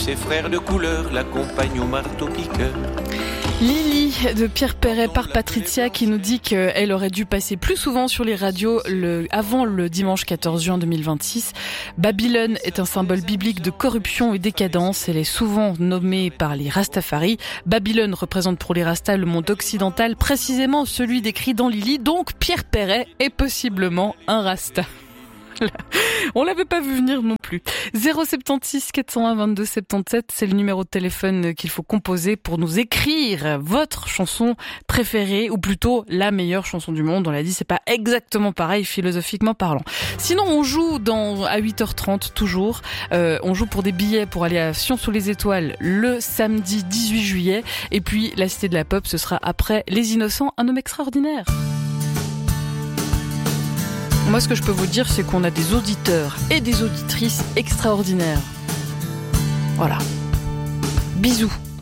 ses frères de couleur l'accompagnent au marteau-piqueur. Lily de Pierre Perret par Patricia qui nous dit qu'elle aurait dû passer plus souvent sur les radios avant le dimanche 14 juin 2026. Babylone est un symbole biblique de corruption et décadence. Elle est souvent nommée par les Rastafari. Babylone représente pour les Rastas le monde occidental, précisément celui décrit dans Lily. Donc Pierre Perret est possiblement un Rasta. On l'avait pas vu venir non plus. 076 401 22 77, c'est le numéro de téléphone qu'il faut composer pour nous écrire votre chanson préférée, ou plutôt la meilleure chanson du monde. On l'a dit, c'est pas exactement pareil philosophiquement parlant. Sinon, on joue à 8h30 toujours. On joue pour des billets pour aller à Sion sous les étoiles le samedi 18 juillet. Et puis, la Cité de la Pop, ce sera après Les Innocents, un homme extraordinaire. Moi, ce que je peux vous dire, c'est qu'on a des auditeurs et des auditrices extraordinaires. Voilà. Bisous.